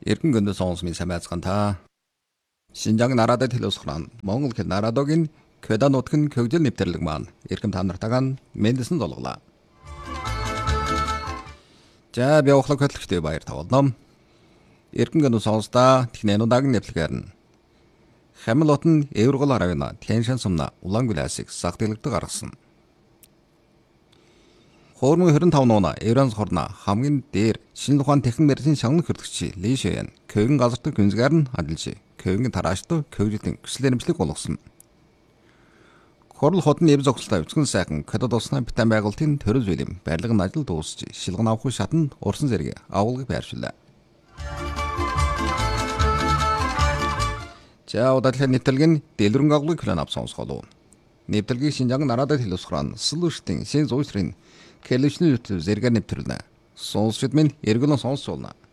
Эргэн гүндэ сонсмын самайцхан та. Шинжааг нарадад хэлөөсхран Монгол хэл нарадогийн Кведа нутгийн көгжил нэвтэрлэг маань эрхэм та нартайгаа мэндсэн золглоо. За би ухлаг хөтлөгчтэй баяр тавуулна. Эргэн гүндэ сонсдаа технэнудаг нэвлэгээр нь Хамилот нь Эвэргол аравна Тяншан сумна Улаангүлэсийг сагдлагдаг гаргасан. Хоормон 25 нууна Эвранс хорна хамгийн дээр шинэ ухаан техник мэрийн шагнал хөтлөгч Ли Шэйн көгөн газарт гүнзгээр нь адилж көгөн тарааштай көгжлийн хүсэл эрмэлзлийг болгосон. Хорл хотны эв зогсолтой өцгөн сайхан кодод уснаа битэн байгуулалтын төрөл үлэм барилгын ажил дуусч шилгэн авах шатанд урсан зэрэг агуулгыг байршууллаа. За удаадлын нэвтрэлгийн дэлгэрэнг агуулгыг хүлээн авсан сонсголоо. Нэвтрэлгийг Шинжааг нарадад хэлөөсхран Сүлүштийн Син зуйсрын Кэлэшний зэрэг нэвтрүүлнэ. Сонсчид минь эргэн сонсуулна.